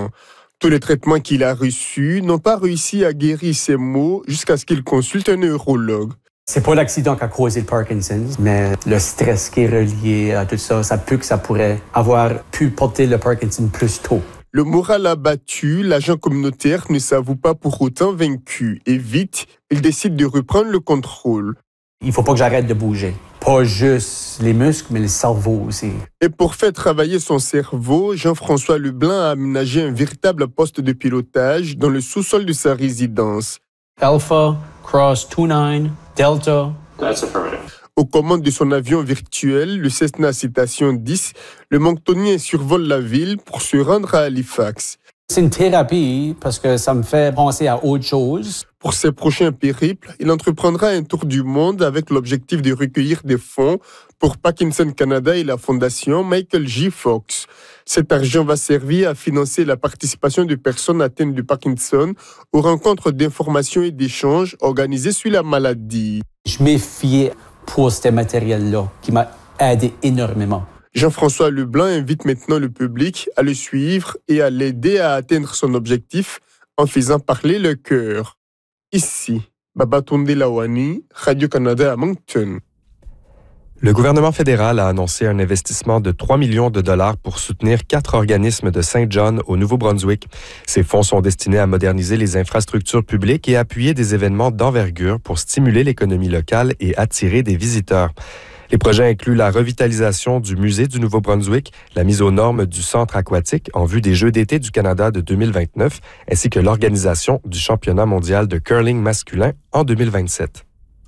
Tous les traitements qu'il a reçus n'ont pas réussi à guérir ses maux jusqu'à ce qu'il consulte un neurologue. C'est pas l'accident qui a causé le Parkinson's, mais le stress qui est relié à tout ça, ça pourrait avoir pu porter le Parkinson plus tôt. Le moral abattu, l'agent communautaire ne s'avoue pas pour autant vaincu. Et vite, il décide de reprendre le contrôle. Il faut pas que j'arrête de bouger. Pas juste les muscles, mais le cerveau aussi. Et pour faire travailler son cerveau, Jean-François Leblanc a aménagé un véritable poste de pilotage dans le sous-sol de sa résidence. Alpha, Cross 29, Delta. That's affirmative. Aux commandes de son avion virtuel, le Cessna Citation 10, le Monctonien survole la ville pour se rendre à Halifax. C'est une thérapie parce que ça me fait penser à autre chose. Pour ses prochains périples, il entreprendra un tour du monde avec l'objectif de recueillir des fonds pour Parkinson Canada et la fondation Michael J. Fox. Cet argent va servir à financer la participation de personnes atteintes de Parkinson aux rencontres d'information et d'échanges organisées sur la maladie. Je m'ai fié pour ce matériel-là qui m'a aidé énormément. Jean-François Leblanc invite maintenant le public à le suivre et à l'aider à atteindre son objectif en faisant parler le cœur. Ici, Babatunde Lawani, Radio-Canada à Moncton. Le gouvernement fédéral a annoncé un investissement de 3 millions de dollars pour soutenir 4 organismes de Saint John au Nouveau-Brunswick. Ces fonds sont destinés à moderniser les infrastructures publiques et appuyer des événements d'envergure pour stimuler l'économie locale et attirer des visiteurs. Les projets incluent la revitalisation du musée du Nouveau-Brunswick, la mise aux normes du centre aquatique en vue des Jeux d'été du Canada de 2029, ainsi que l'organisation du championnat mondial de curling masculin en 2027.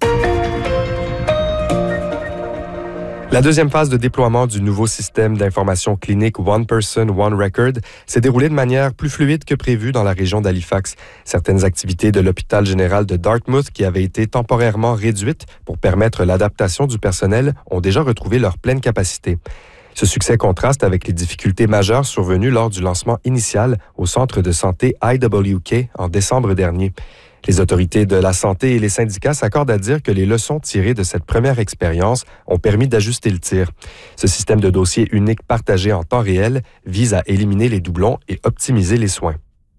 La deuxième phase de déploiement du nouveau système d'information clinique One Person, One Record s'est déroulée de manière plus fluide que prévu dans la région d'Halifax. Certaines activités de l'hôpital général de Dartmouth, qui avaient été temporairement réduites pour permettre l'adaptation du personnel, ont déjà retrouvé leur pleine capacité. Ce succès contraste avec les difficultés majeures survenues lors du lancement initial au centre de santé IWK en décembre dernier. Les autorités de la santé et les syndicats s'accordent à dire que les leçons tirées de cette première expérience ont permis d'ajuster le tir. Ce système de dossier unique partagé en temps réel vise à éliminer les doublons et optimiser les soins.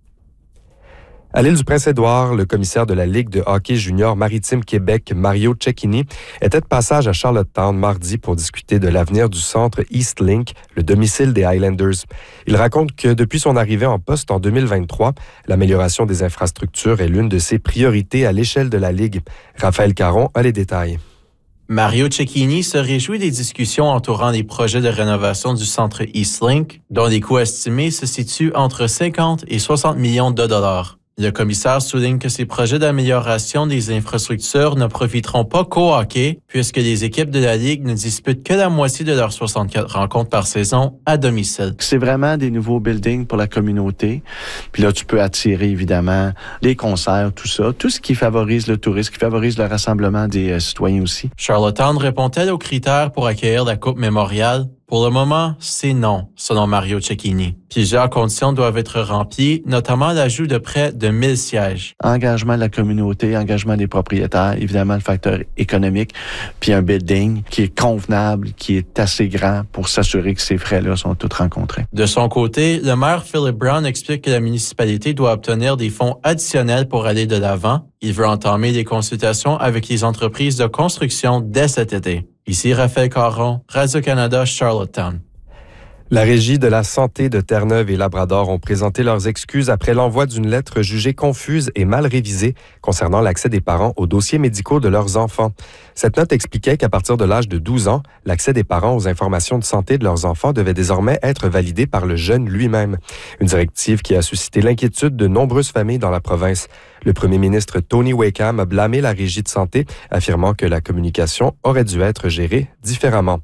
À l'île du Prince-Édouard, le commissaire de la Ligue de hockey junior maritime Québec, Mario Cecchini, était de passage à Charlottetown mardi pour discuter de l'avenir du centre Eastlink, le domicile des Highlanders. Il raconte que depuis son arrivée en poste en 2023, l'amélioration des infrastructures est l'une de ses priorités à l'échelle de la Ligue. Raphaël Caron a les détails. Mario Cecchini se réjouit des discussions entourant les projets de rénovation du centre Eastlink, dont les coûts estimés se situent entre 50 et 60 millions de dollars. Le commissaire souligne que ces projets d'amélioration des infrastructures ne profiteront pas qu'au hockey, puisque les équipes de la Ligue ne disputent que la moitié de leurs 64 rencontres par saison à domicile. C'est vraiment des nouveaux buildings pour la communauté. Puis là, tu peux attirer, évidemment, les concerts, tout ça. Tout ce qui favorise le tourisme, qui favorise le rassemblement des citoyens aussi. Charlottetown répond-elle aux critères pour accueillir la Coupe mémoriale? Pour le moment, c'est non, selon Mario Cecchini. Plusieurs conditions doivent être remplies, notamment l'ajout de près de 1000 sièges. Engagement de la communauté, engagement des propriétaires, évidemment le facteur économique, puis un building qui est convenable, qui est assez grand pour s'assurer que ces frais-là sont tous rencontrés. De son côté, le maire Philip Brown explique que la municipalité doit obtenir des fonds additionnels pour aller de l'avant. Il veut entamer des consultations avec les entreprises de construction dès cet été. Ici Raphaël Caron, Radio-Canada, Charlottetown. La Régie de la santé de Terre-Neuve et Labrador ont présenté leurs excuses après l'envoi d'une lettre jugée confuse et mal révisée concernant l'accès des parents aux dossiers médicaux de leurs enfants. Cette note expliquait qu'à partir de l'âge de 12 ans, l'accès des parents aux informations de santé de leurs enfants devait désormais être validé par le jeune lui-même. Une directive qui a suscité l'inquiétude de nombreuses familles dans la province. Le premier ministre Tony Wakeham a blâmé la Régie de santé, affirmant que la communication aurait dû être gérée différemment.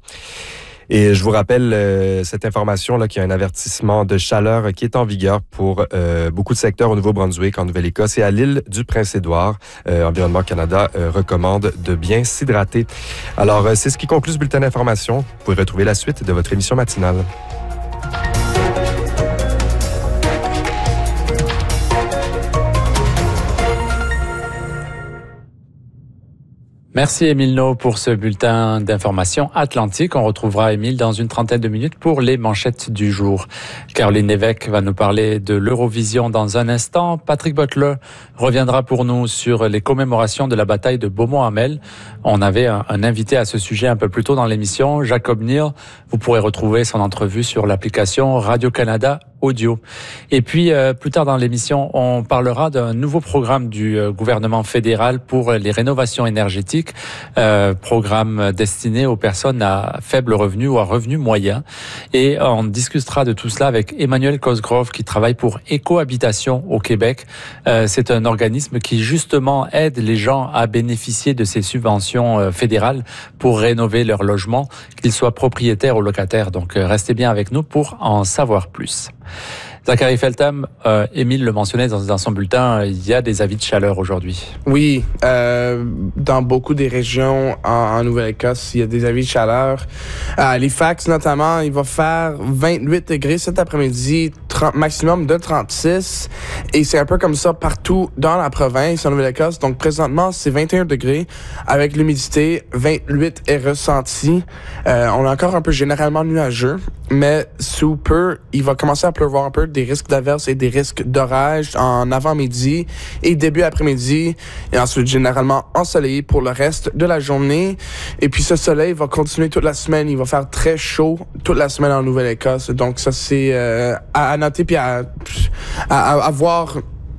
Et je vous rappelle cette information-là qu'il y a un avertissement de chaleur qui est en vigueur pour beaucoup de secteurs au Nouveau-Brunswick, en Nouvelle-Écosse et à l'île du Prince-Édouard. Environnement Canada recommande de bien s'hydrater. Alors, c'est ce qui conclut ce bulletin d'information. Vous pouvez retrouver la suite de votre émission matinale. Merci Émile No pour ce bulletin d'information Atlantique. On retrouvera Émile dans une trentaine de minutes pour les manchettes du jour. Caroline Lévesque va nous parler de l'Eurovision dans un instant. Patrick Butler reviendra pour nous sur les commémorations de la bataille de Beaumont-Hamel. On avait un invité à ce sujet un peu plus tôt dans l'émission, Jacob Neal. Vous pourrez retrouver son entrevue sur l'application Radio-Canada Audio. Et puis, plus tard dans l'émission, on parlera d'un nouveau programme du gouvernement fédéral pour les rénovations énergétiques, programme destiné aux personnes à faible revenu ou à revenu moyen. Et on discutera de tout cela avec Emmanuel Cosgrove qui travaille pour Écohabitation au Québec. C'est un organisme qui justement aide les gens à bénéficier de ces subventions fédérales pour rénover leur logement, qu'ils soient propriétaires ou locataires. Donc, restez bien avec nous pour en savoir plus. Zachary Feltham, Émile le mentionnait dans son bulletin, il y a des avis de chaleur aujourd'hui. Oui, dans beaucoup des régions en Nouvelle-Écosse, il y a des avis de chaleur. À Halifax, notamment, il va faire 28 degrés cet après-midi, maximum de 36. Et c'est un peu comme ça partout dans la province, en Nouvelle-Écosse. Donc, présentement, c'est 21 degrés. Avec l'humidité, 28 est ressenti. On est encore un peu généralement nuageux. Mais sous peu, il va commencer à pleuvoir un peu, des risques d'averses et des risques d'orage en avant-midi et début après-midi. Et ensuite, généralement ensoleillé pour le reste de la journée. Et puis, ce soleil va continuer toute la semaine. Il va faire très chaud toute la semaine en Nouvelle-Écosse. Donc, ça, c'est à noter puis à voir.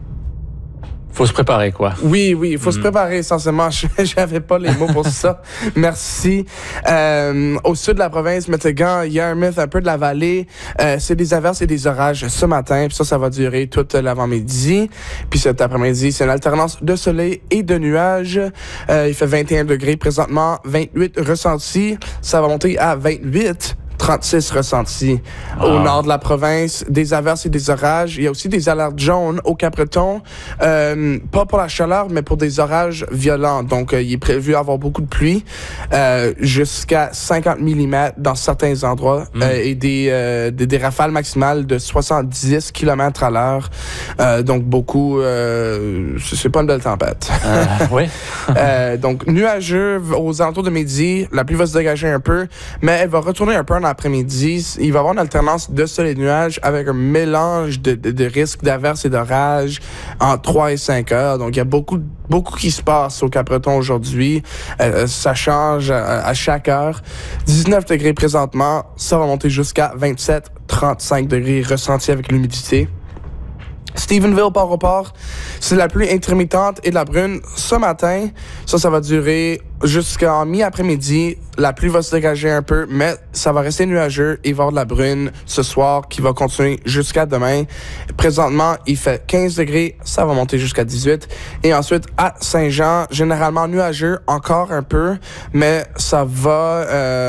Faut se préparer, quoi. Oui, il faut se préparer essentiellement. J'avais pas les mots pour ça. Merci. Au sud de la province, Métégan, Yarmouth, un peu de la vallée, c'est des averses et des orages ce matin. Puis ça va durer toute l'avant-midi. Puis cet après-midi, c'est une alternance de soleil et de nuages. Il fait 21 degrés présentement, 28 ressentis. Ça va monter à 28. 36 ressentis. Au nord de la province, des averses et des orages. Il y a aussi des alertes jaunes au Cap-Breton. Pas pour la chaleur, mais pour des orages violents. Donc, il est prévu avoir beaucoup de pluie, jusqu'à 50 mm dans certains endroits, et des rafales maximales de 70 km à l'heure. Donc, beaucoup... c'est pas une belle tempête. Oui. Donc, nuageux aux alentours de midi. La pluie va se dégager un peu, mais elle va retourner un peu en après-midi. Il va y avoir une alternance de soleil et de nuages avec un mélange de risques d'averses et d'orages en 3 et 5 heures. Donc, il y a beaucoup qui se passe au Cap-Breton aujourd'hui. Ça change à chaque heure. 19 degrés présentement. Ça va monter jusqu'à 27, 35 degrés ressentis avec l'humidité. Stephenville, Port-au-Port, c'est la pluie intermittente et de la brune ce matin. Ça va durer jusqu'en mi-après-midi. La pluie va se dégager un peu, mais ça va rester nuageux et il va y avoir de la brune ce soir qui va continuer jusqu'à demain. Présentement, il fait 15 degrés, ça va monter jusqu'à 18. Et ensuite, à Saint-Jean, généralement nuageux, encore un peu, mais ça va...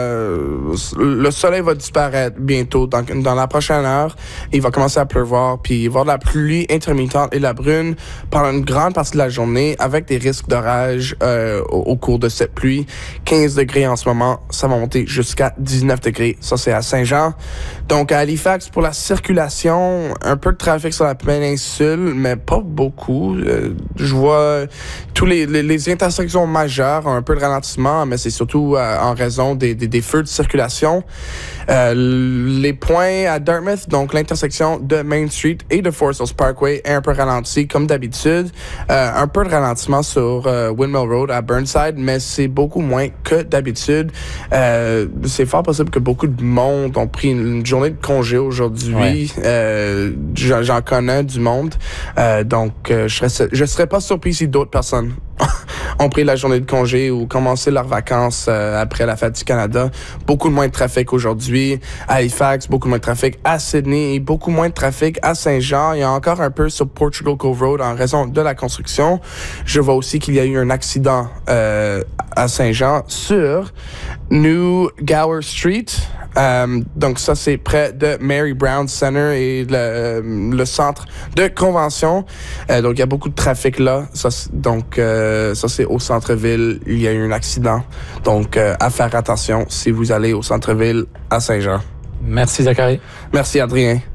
le soleil va disparaître bientôt dans la prochaine heure. Il va commencer à pleuvoir, puis il va y avoir de la pluie intermittente et de la brune pendant une grande partie de la journée avec des risques d'orage au cours de cette pluie. 15 degrés en ce moment, ça va monter jusqu'à 19 degrés. Ça, c'est à Saint-Jean. Donc, à Halifax, pour la circulation, un peu de trafic sur la péninsule, mais pas beaucoup. Je vois tous les intersections majeures ont un peu de ralentissement, mais c'est surtout en raison des feux de circulation. Les points à Dartmouth, donc l'intersection de Main Street et de Forest Hills Parkway est un peu ralenti, comme d'habitude. Un peu de ralentissement sur Windmill Road à Burnside, mais c'est beaucoup moins que d'habitude. C'est fort possible que beaucoup de monde ont pris une journée de congé aujourd'hui. Ouais. J'en connais du monde. Donc, je serais pas surpris si d'autres personnes ont pris la journée de congé ou commencé leurs vacances après la fête du Canada. Beaucoup moins de trafic aujourd'hui à Halifax, beaucoup moins de trafic à Sydney et beaucoup moins de trafic à Saint-Jean. Il y a encore un peu sur Portugal Cove Road en raison de la construction. Je vois aussi qu'il y a eu un accident à Saint-Jean sur New Gower Street. Donc ça, c'est près de Mary Brown Center et le centre de convention. Donc il y a beaucoup de trafic là. Ça, c'est au centre-ville. Il y a eu un accident. Donc à faire attention si vous allez au centre-ville à Saint-Jean. Merci Zachary. Merci Adrien.